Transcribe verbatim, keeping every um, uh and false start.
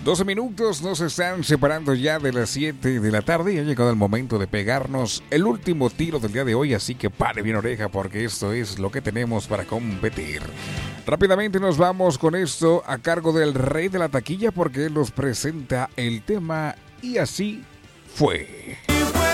doce minutos nos están separando ya de las siete de la tarde y ha llegado el momento de pegarnos el último tiro del día de hoy, así que pare bien oreja porque esto es lo que tenemos para competir. Rápidamente nos vamos con esto a cargo del rey de la taquilla porque él nos presenta el tema y así fue.